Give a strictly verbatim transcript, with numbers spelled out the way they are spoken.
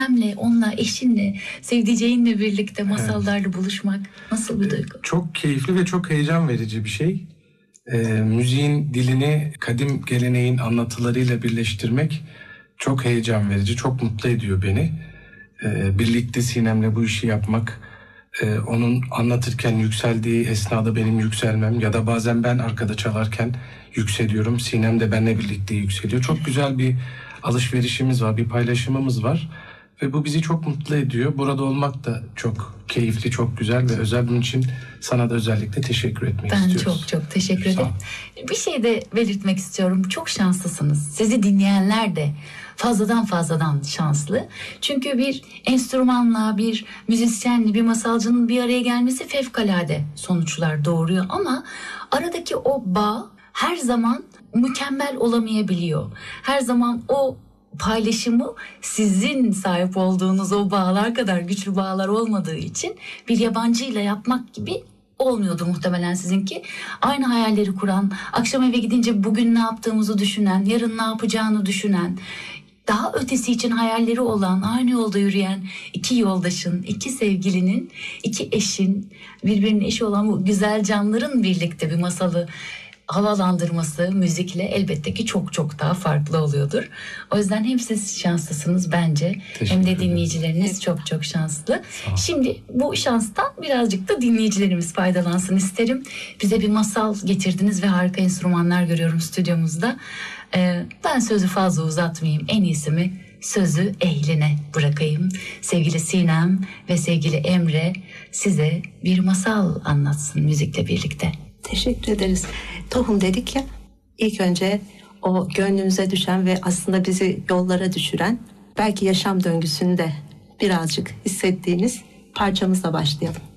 onunla, eşinle, sevdiceğinle birlikte masallarla evet. buluşmak nasıl bir duygu? Çok keyifli ve çok heyecan verici bir şey. E, müziğin dilini kadim geleneğin anlatılarıyla birleştirmek çok heyecan verici, çok mutlu ediyor beni. E, birlikte Sinem'le bu işi yapmak, e, onun anlatırken yükseldiği esnada benim yükselmem ya da bazen ben arkada çalarken yükseliyorum, Sinem de benimle birlikte yükseliyor. Çok güzel bir alışverişimiz var, bir paylaşımımız var. Ve bu bizi çok mutlu ediyor. Burada olmak da çok keyifli, çok güzel ve özel. Bunun için sana da özellikle teşekkür etmek ben istiyoruz. Ben çok çok teşekkür ederim. Bir şey de belirtmek istiyorum. Çok şanslısınız. Sizi dinleyenler de fazladan fazladan şanslı. Çünkü bir enstrümanla, bir müzisyenle, bir masalcının bir araya gelmesi fevkalade sonuçlar doğuruyor. Ama aradaki o bağ her zaman mükemmel olamayabiliyor. Her zaman o paylaşımı sizin sahip olduğunuz o bağlar kadar güçlü bağlar olmadığı için bir yabancıyla yapmak gibi olmuyordu muhtemelen sizinki. Aynı hayalleri kuran, akşam eve gidince bugün ne yaptığımızı düşünen, yarın ne yapacağını düşünen, daha ötesi için hayalleri olan, aynı yolda yürüyen iki yoldaşın, iki sevgilinin, iki eşin, birbirinin eşi olan bu güzel canların birlikte bir masalı havalandırması müzikle elbette ki çok çok daha farklı oluyordur. O yüzden hem siz şanslısınız bence hem de dinleyicileriniz çok çok şanslı. Şimdi bu şanstan birazcık da dinleyicilerimiz faydalansın isterim. Bize bir masal getirdiniz ve harika enstrümanlar görüyorum stüdyomuzda. Ee, ben sözü fazla uzatmayayım. En iyisi mi sözü ehline bırakayım. Sevgili Sinem ve sevgili Emre size bir masal anlatsın müzikle birlikte. Teşekkür ederiz. Tohum dedik ya, ilk önce o gönlümüze düşen ve aslında bizi yollara düşüren, belki yaşam döngüsünde birazcık hissettiğiniz parçamızla başlayalım.